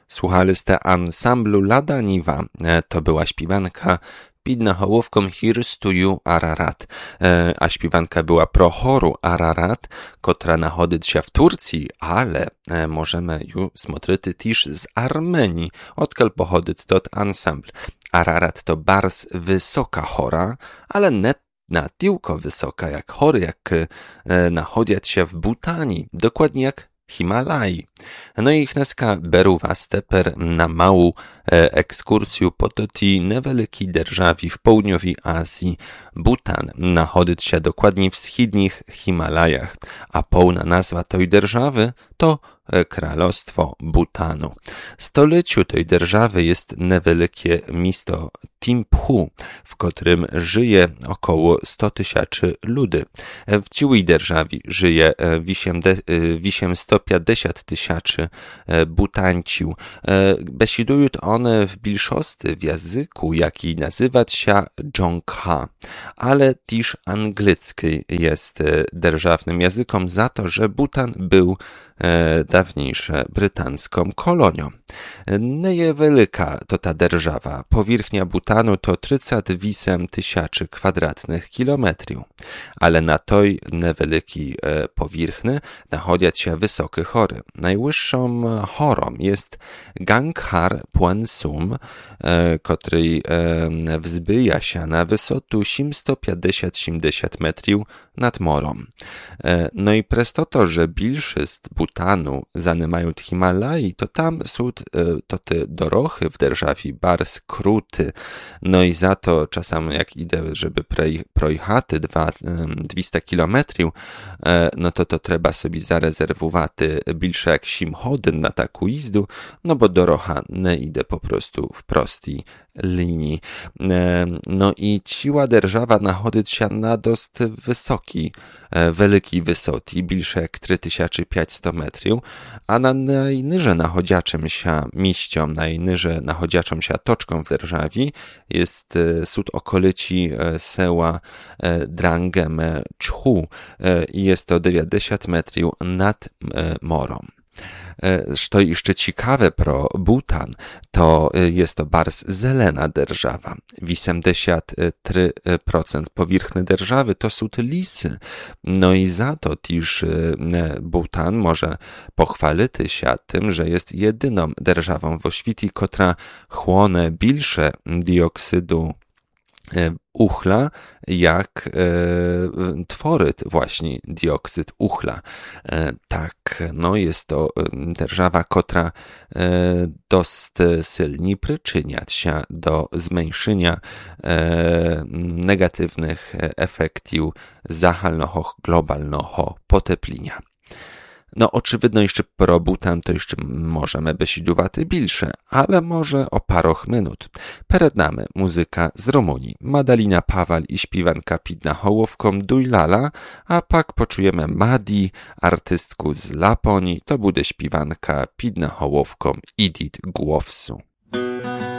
Słuchaliście ansamblu Lada Niva. To była śpiewanka Pід на Hołówką Hirstую Ararat. A śpiewanka była pro choru Ararat, która nachodzi się w Turcji, ale możemy ju smotryti też z Armenii, odkąd pochodzi tot ansambl. Ararat to bars wysoka chora, ale net na tylko wysoka jak chory, jak nachodzią się w Butani, dokładnie jak Himalai. No i dneska beru was teper na małą ekskursję po tej niewielkiej державі w południowej Azji. Butan nachodzi się dokładnie w wschodnich Himalajach, a pełna nazwa tej держаwy to Królestwo Butanu. Stoleciu tej держаwy jest niewielkie miasto Thimphu, w którym żyje około 100 tysięcy ludzi. W całej державі żyje 150 tysięcy Butańców. Besiedują one w większości w języku, jaki nazywa się Dzongkha, ale też angielski jest державnym językiem za to, że Butan był dawniejsze brytańską kolonią. Niewielka to ta держава. Powierzchnia Butanu to 38 tysięcy kwadratnych kilometrów, ale na tej niewielkiej powierzchni nachodzą się wysokie hory. Najwyższą chorą jest Gangkhar Puensum, który wzbija się na wysotu 750-70 metrów nad morem. No i przez to, że większość Butanu zajmują Himalai, to tam są to te dorochy w державі bardzo krótkie. No i za to czasami jak idę, żeby projechać 200 kilometrów, no to trzeba sobie zarezerwować większe jak 7 godzin na taką jizdu, no bo dorocha nie idę po prostu w prostej linii. No i ciła держава nachodzi się na dość wysokiej, wielkiej wysoty, większe jak 3500 metrów, a na najniżej nachodziaczym się mieściom, najniżej nachodziaczą się toczką w державі jest sud okolici seła Drangeme Chhu i jest to 90 metrów nad morem. Co jeszcze ciekawe pro Butan, to jest to bardzo zelena держава. 83% powierzchni держаwy to są lisy. No i za to też Butan może pochwalić się tym, że jest jedyną державą w świecie, która chłonie większe dioksydu uchla, jak tworzy właśnie dioksyd uchla. Tak, no jest to держава, która dość silnie przyczynia się do zmniejszenia negatywnych efektów zahalnego globalnego potępienia. No oczywiście jeszcze pro Butan to jeszcze możemy besiedować większe, ale może o paroch minut. Przed nami muzyka z Rumunii, Madalina Pawal i śpiewanka Pід на Hołówką Dujlala, a pak poczujemy Madi, artystku z Laponii, to będzie śpiewanka Pід на Hołówką Idit Głowsu.